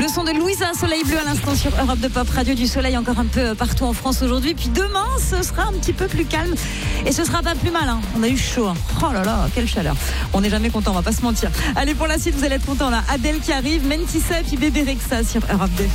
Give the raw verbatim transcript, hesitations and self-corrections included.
Le son de Louisa, Soleil Bleu à l'instant sur Europe de Pop Radio. Du soleil encore un peu partout en France aujourd'hui. Puis demain, ce sera un petit peu plus calme. Et ce sera pas plus mal. Hein. On a eu chaud. Hein. Oh là là, quelle chaleur. On n'est jamais content, on va pas se mentir. Allez, pour la suite, vous allez être content là. Adèle qui arrive, Mentissa et puis Bébé Rexha sur Europe deux.